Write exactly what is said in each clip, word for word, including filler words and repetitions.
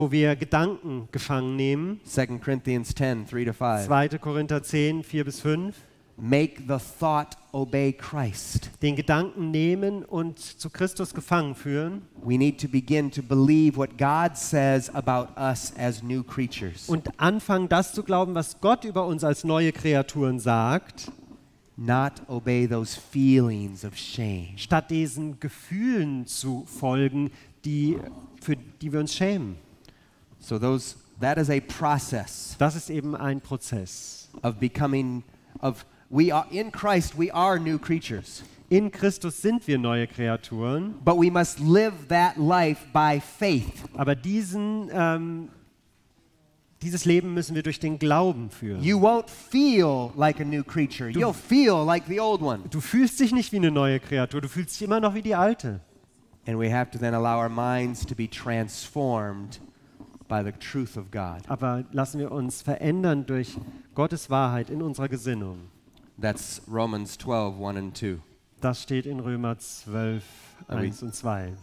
wo wir Gedanken gefangen nehmen. Second Corinthians ten, three to five. zweiter Korinther zehn, vier bis fünf. Make the thought obey Christ. Den Gedanken nehmen und zu Christus gefangen führen. We need to begin to believe what God says about us as new creatures. Und anfangen, das zu glauben, was Gott über uns als neue Kreaturen sagt. Not obey those feelings of shame. Statt diesen Gefühlen zu folgen, die, für die wir uns schämen. So those, that is a process Das ist eben ein Prozess. of becoming, of we are in Christ. We are new creatures, In Christus sind wir neue Kreaturen, but we must live that life by faith. aber diesen, ähm, dieses Leben müssen wir durch den Glauben führen. You won't feel like a new creature. You'll feel like the old one. Du fühlst dich nicht wie eine neue Kreatur, du fühlst dich immer noch wie die alte. And we have to then allow our minds to be transformed by the truth of God. Aber lassen wir uns verändern durch Gottes Wahrheit in unserer Gesinnung. That's Romans twelve, one and two. Das steht in Römer zwölf, eins und zwei.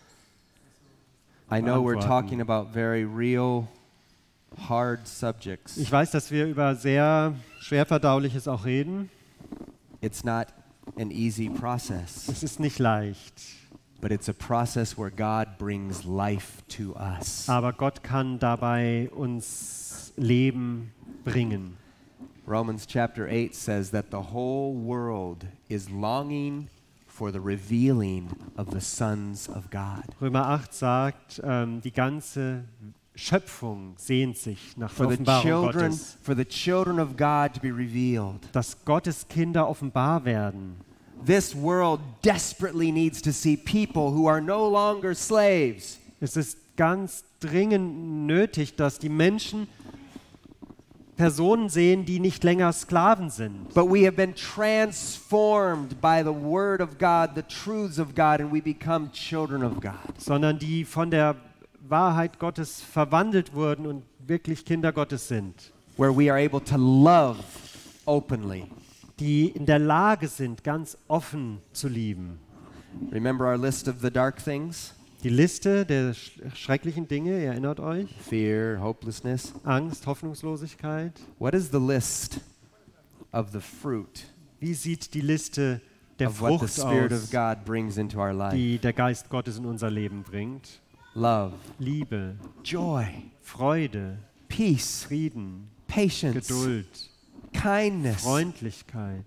I know we're Beantworten. talking about very real, hard subjects. Ich weiß, dass wir über sehr schwerverdauliches auch reden. It's not an easy process, Es ist nicht leicht, but it's a process where God brings life to us. aber Gott kann dabei uns Leben bringen. Romans chapter eight says that the whole world is longing for the revealing of the sons of God. Römer acht sagt, ähm, die ganze Schöpfung sehnt sich nach der For the Offenbarung children, Gottes, for the children of God to be revealed. dass Gottes Kinder offenbar werden. This world desperately needs to see people who are no longer slaves, Es ist ganz dringend nötig, dass die Menschen Personen sehen, die nicht länger Sklaven sind, but we have been transformed by the word of God, the truths of God, and we become children of God. sondern die von der Wahrheit Gottes verwandelt wurden und wirklich Kinder Gottes sind, Where we are able to love openly. die in der Lage sind, ganz offen zu lieben. Remember our list of the dark things? Die Liste der sch schrecklichen Dinge, ihr erinnert euch? Fear, hopelessness. Angst, Hoffnungslosigkeit. What is the list of the fruit Wie sieht die Liste der of what the Frucht Spirit of aus, God brings into our life? die der Geist Gottes in unser Leben bringt? Love, Liebe, joy, Freude, peace, Frieden, patience, Geduld, kindness, Freundlichkeit,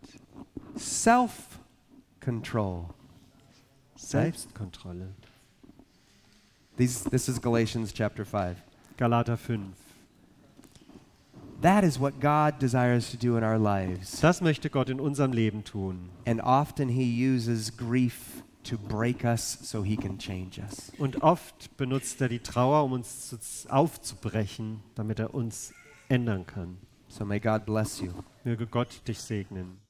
self-control. Selbstkontrolle. These, this is Galatians chapter five. Galater fünf. That is what God desires to do in our lives. Das möchte Gott in unserem Leben tun. And often he uses grief to break us so he can change us. Und oft benutzt er die Trauer, um uns zu, aufzubrechen, damit er uns ändern kann. So may God bless you. Möge Gott dich segnen.